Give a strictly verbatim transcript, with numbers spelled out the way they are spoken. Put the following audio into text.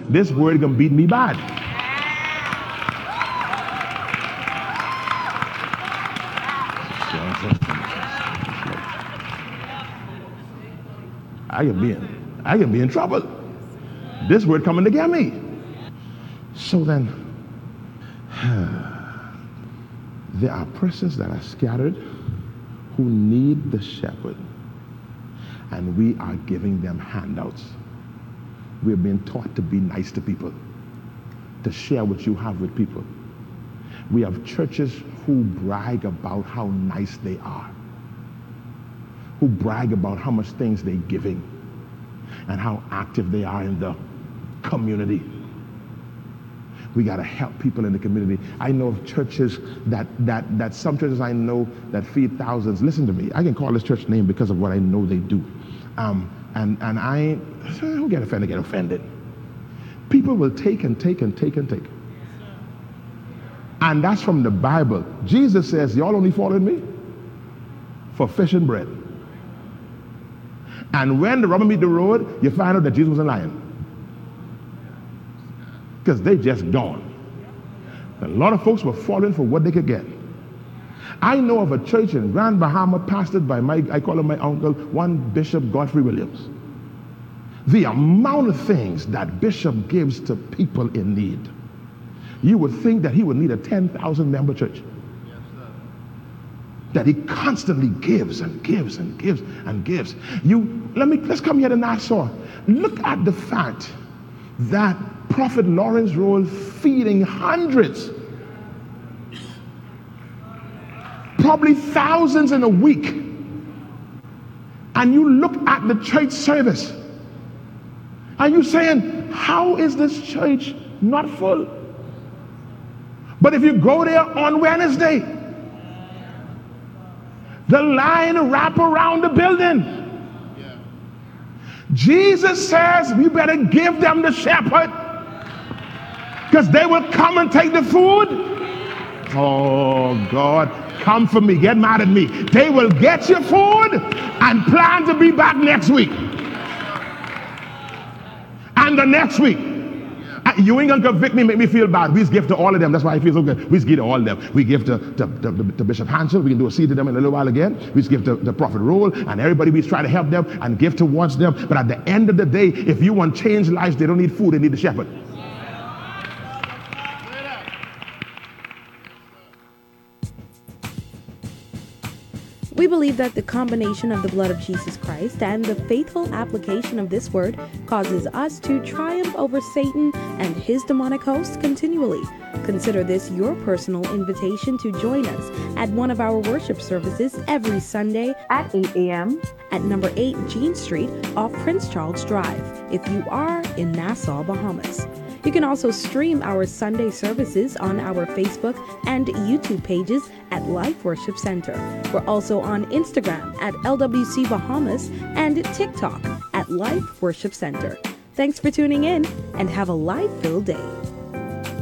this word gonna beat me bad. I can be in, I can be in trouble. This word coming to get me. So then, there are persons that are scattered who need the shepherd, and we are giving them handouts. We're being taught to be nice to people, to share what you have with people. We have churches who brag about how nice they are, who brag about how much things they're giving and how active they are in the community. We got to help people in the community. I know of churches that, that, that some churches I know that feed thousands. Listen to me. I can call this church name because of what I know they do. Um, and, and I, who get offended, get offended. People will take and take and take and take. And that's from the Bible. Jesus says, y'all only followed me for fish and bread. And when the rubber meet the road, you find out that Jesus was a lion. Because they just gone. A lot of folks were falling for what they could get. I know of a church in Grand Bahama pastored by my, I call him my uncle, one Bishop Godfrey Williams. The amount of things that Bishop gives to people in need, you would think that he would need a ten thousand member church. Yes, sir. That he constantly gives and gives and gives and gives. You, let me, let's come here to Nassau. Look at the fact that Prophet Lawrence Roll feeding hundreds, probably thousands in a week, and you look at the church service and you're saying, how is this church not full? But if you go there on Wednesday, the line wrap around the building. Jesus says you better give them the shepherd, because they will come and take the food. Oh God, come for me, get mad at me. They will get your food and plan to be back next week and the next week. You ain't gonna convict me, make me feel bad. We just give to all of them. That's why I feel so good. We just give to all of them. We give to, to, to, to Bishop Hansel. We can do a seed to them in a little while again. We just give to the Prophet Roll, and everybody, we try to help them and give towards them. But at the end of the day, if you want change lives, they don't need food, they need the shepherd. We believe that the combination of the blood of Jesus Christ and the faithful application of this word causes us to triumph over Satan and his demonic hosts continually. Consider this your personal invitation to join us at one of our worship services every Sunday at eight a.m. at number eight Jean Street off Prince Charles Drive if you are in Nassau, Bahamas. You can also stream our Sunday services on our Facebook and YouTube pages at Life Worship Center. We're also on Instagram at L W C Bahamas and TikTok at Life Worship Center. Thanks for tuning in and have a life-filled day.